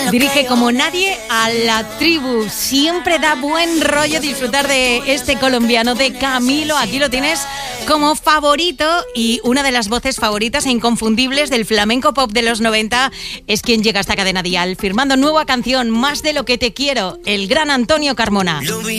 Dirige como nadie a La Tribu. Siempre da buen rollo disfrutar de este colombiano, de Camilo. Aquí lo tienes como favorito, y una de las voces favoritas e inconfundibles del flamenco pop de los 90 es quien llega a esta cadena dial, firmando nueva canción, Más de lo que te quiero, el gran Antonio Carmona.